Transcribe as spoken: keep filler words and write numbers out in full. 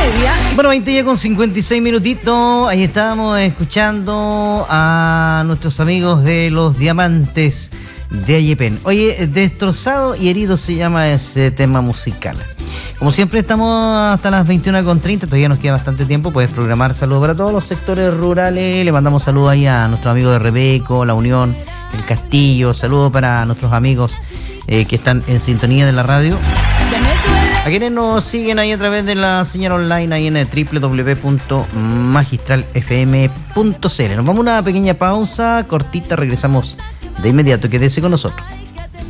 media. Bueno, veinte ya con cincuenta y seis minutitos. Ahí estábamos escuchando a nuestros amigos de los Diamantes de Ayepen. Oye, Destrozado y Herido se llama ese tema musical. Como siempre estamos hasta las veintiuna con treinta, todavía nos queda bastante tiempo. Puedes programar saludos para todos los sectores rurales. Le mandamos saludos ahí a nuestros amigos de Rebeco, La Unión, El Castillo. Saludos para nuestros amigos eh, que están en sintonía de la radio. A quienes nos siguen ahí a través de la señal online ahí en doble u doble u doble u punto magistral f m punto c l. Nos vamos a una pequeña pausa cortita, regresamos de inmediato. Quédese con nosotros.